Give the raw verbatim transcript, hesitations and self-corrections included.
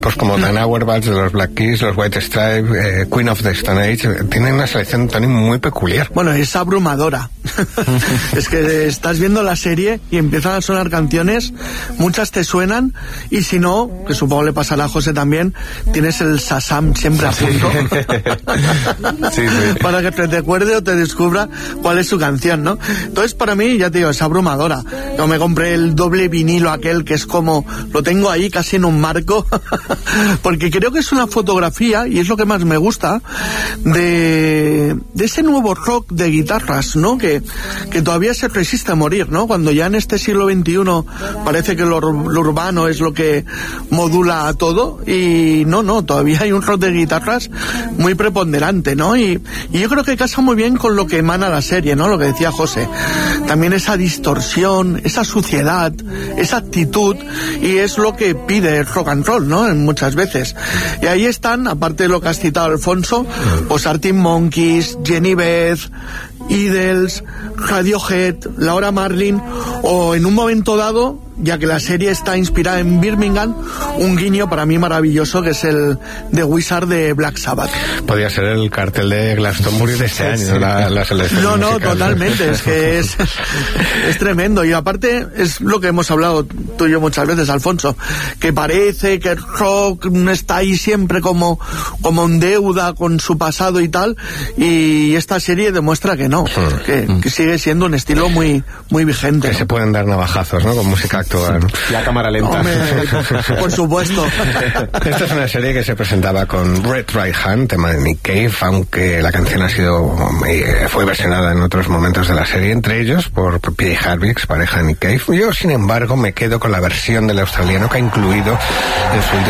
Pues como Dan Auerbach de los Black Keys, los White Stripes, eh, Queen of the Stone Age, eh, tienen una selección, Tony, muy peculiar. Bueno, es abrumadora. Es que estás viendo la serie y empiezan a sonar canciones, muchas te suenan, y si no, que supongo le pasará a José también, tienes el Shazam siempre a punto. Sí, sí. Para que te recuerde o te descubra cuál es su canción, ¿no? Entonces, para mí, ya te digo, es abrumadora. Yo me compré el doble vinilo aquel que es como, lo tengo ahí casi en un marco, porque creo que es una fotografía, y es lo que más me gusta, de, de ese nuevo rock de guitarras, ¿no? Que, que todavía se resiste a morir, ¿no? Cuando ya en este siglo veintiuno parece que lo, lo urbano es lo que modula a todo, y no, no, todavía hay un rock de guitarras muy preponderante, ¿no? Y, y yo creo que casa muy bien con lo que emana la serie, ¿no? Lo que decía José. También esa distorsión, esa suciedad, esa actitud, y es lo que pide el rock and roll, ¿no? Muchas veces. Y ahí están, aparte de lo que has citado, Alfonso, pues Arctic Monkeys, Jenny Beth, Idols, Radiohead, Laura Marling, o en un momento dado, ya que la serie está inspirada en Birmingham, un guiño para mí maravilloso que es el de Wizard de Black Sabbath. Podría ser el cartel de Glastonbury de este año, sí, sí. La, la selección No, no, musical. Totalmente, es que es, es tremendo, y aparte es lo que hemos hablado tú y yo muchas veces, Alfonso, que parece que el rock está ahí siempre como, como en deuda con su pasado y tal, y esta serie demuestra que no, que, que sigue siendo un estilo muy, muy vigente. Que ¿no? se pueden dar navajazos, ¿no? Con música actual. Sí. La cámara lenta. Hombre, por supuesto. Esta es una serie que se presentaba con Red Right Hand, tema de Nick Cave, aunque la canción ha sido eh, fue versionada en otros momentos de la serie, entre ellos por P J Harvix, pareja de Nick Cave. Yo, sin embargo, me quedo con la versión del australiano que ha incluido en su último